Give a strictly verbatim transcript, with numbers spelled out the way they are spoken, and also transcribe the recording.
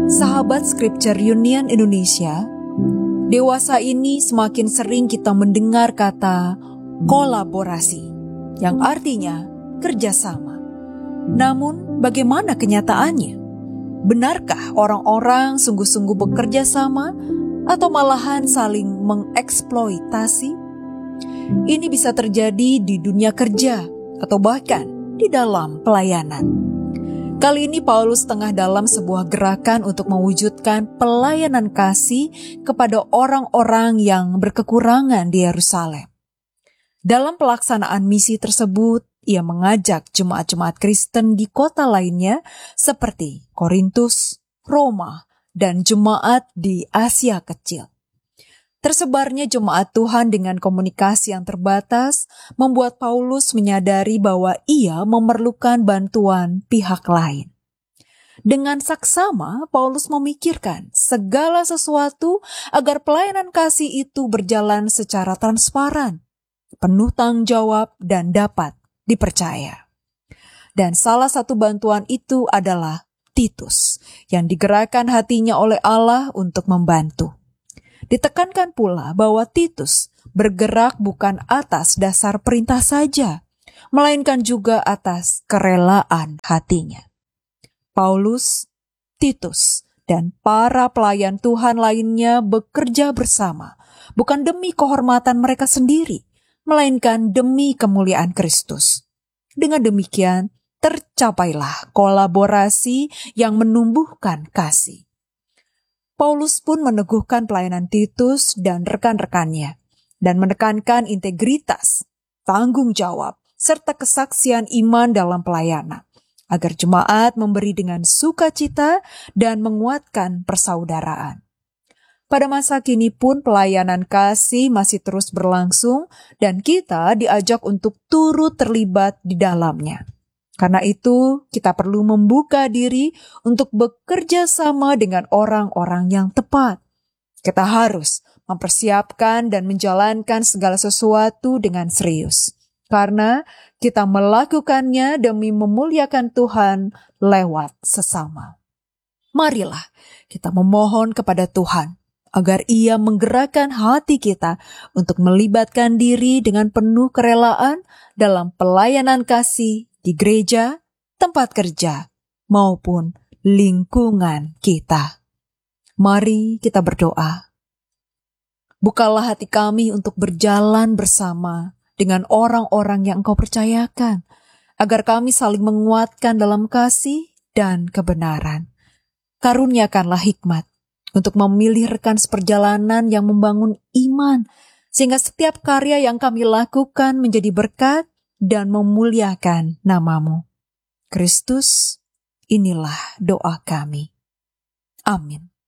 Sahabat Scripture Union Indonesia, dewasa ini semakin sering kita mendengar kata kolaborasi, yang artinya kerjasama. Namun, bagaimana kenyataannya? Benarkah orang-orang sungguh-sungguh bekerja sama atau malahan saling mengeksploitasi? Ini bisa terjadi di dunia kerja atau bahkan di dalam pelayanan. Kali ini Paulus tengah dalam sebuah gerakan untuk mewujudkan pelayanan kasih kepada orang-orang yang berkekurangan di Yerusalem. Dalam pelaksanaan misi tersebut, ia mengajak jemaat-jemaat Kristen di kota lainnya seperti Korintus, Roma, dan jemaat di Asia Kecil. Tersebarnya jemaat Tuhan dengan komunikasi yang terbatas membuat Paulus menyadari bahwa ia memerlukan bantuan pihak lain. Dengan saksama, Paulus memikirkan segala sesuatu agar pelayanan kasih itu berjalan secara transparan, penuh tanggung jawab, dan dapat dipercaya. Dan salah satu bantuan itu adalah Titus, yang digerakkan hatinya oleh Allah untuk membantu. Ditekankan pula bahwa Titus bergerak bukan atas dasar perintah saja, melainkan juga atas kerelaan hatinya. Paulus, Titus, dan para pelayan Tuhan lainnya bekerja bersama, bukan demi kehormatan mereka sendiri, melainkan demi kemuliaan Kristus. Dengan demikian, tercapailah kolaborasi yang menumbuhkan kasih. Paulus pun meneguhkan pelayanan Titus dan rekan-rekannya, dan menekankan integritas, tanggung jawab, serta kesaksian iman dalam pelayanan, agar jemaat memberi dengan sukacita dan menguatkan persaudaraan. Pada masa kini pun pelayanan kasih masih terus berlangsung, dan kita diajak untuk turut terlibat di dalamnya. Karena itu, kita perlu membuka diri untuk bekerja sama dengan orang-orang yang tepat. Kita harus mempersiapkan dan menjalankan segala sesuatu dengan serius. Karena kita melakukannya demi memuliakan Tuhan lewat sesama. Marilah kita memohon kepada Tuhan agar Ia menggerakkan hati kita untuk melibatkan diri dengan penuh kerelaan dalam pelayanan kasih di gereja, tempat kerja, maupun lingkungan kita. Mari kita berdoa. Bukalah hati kami untuk berjalan bersama dengan orang-orang yang Engkau percayakan, agar kami saling menguatkan dalam kasih dan kebenaran. Karuniakanlah hikmat untuk memilih rekan seperjalanan yang membangun iman, sehingga setiap karya yang kami lakukan menjadi berkat dan memuliakan nama-Mu. Kristus, inilah doa kami. Amin.